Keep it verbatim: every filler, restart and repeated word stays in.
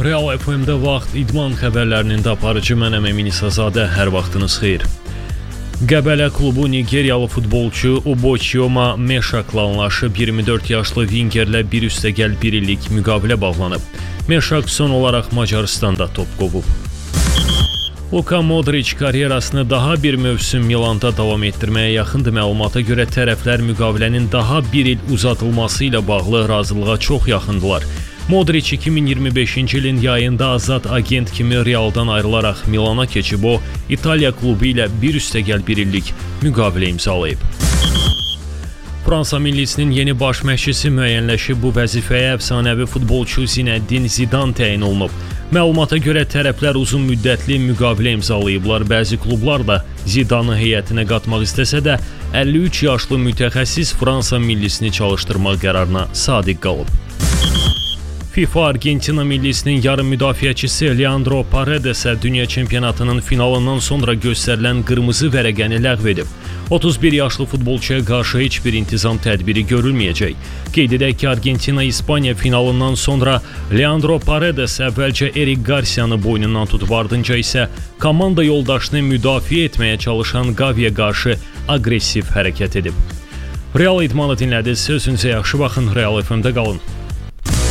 Real F M-də vaxt idman xəbərlərinin də aparıcı mənəm Emin İsazadə, hər vaxtınız xeyir. Qəbələ klubu Nigeriyalı futbolçu Ubochioma Meshakla anlaşıb iyirmi dörd yaşlı Vingerlə bir üstəgəl bir illik müqavilə bağlanıb. Meshak son olaraq Macaristanda top qovub. Luka Modric karyerasını daha bir mövsüm Milanda davam etdirməyə yaxındır. Məlumata görə tərəflər müqavilənin daha bir il uzadılması ilə bağlı razılığa çox yaxındılar. Modric iki min iyirmi beşinci ilin yayında azad agent kimi Realdan ayrılaraq Milana keçib, o İtaliya klubu ilə bir üstəgəl bir illik müqavilə imzalayıb. Fransa millisinin yeni baş məşqçisi müəyyənləşib, bu vəzifəyə əfsanəvi futbolçu Zinedine Zidane təyin olunub. Məlumata görə tərəflər uzun müddətli müqavilə imzalayıblar. Bəzi klublar da Zidane'ı heyətinə qatmaq istəsə də əlli üç yaşlı mütəxəssis Fransa millisini çalışdırmaq qərarına sadiq qalıb. FIFA Argentina millisinin yarım müdafiəçisi Leandro Paredesə dünya çempionatının finalından sonra göstərilən qırmızı vərəqəni ləğv edib. otuz bir yaşlı futbolçuya qarşı heç bir intizam tədbiri görülməyəcək. Qeyd edək ki, Argentina-İspaniya finalından sonra Leandro Paredes əvvəlcə Eric Garcia'nı boynundan tutub, ardınca isə komanda yoldaşını müdafiə etməyə çalışan Gavi'yə qarşı aqressiv hərəkət edib. Real idmanı dinlədiniz, sözünüzə yaxşı baxın, Real F M-də qalın.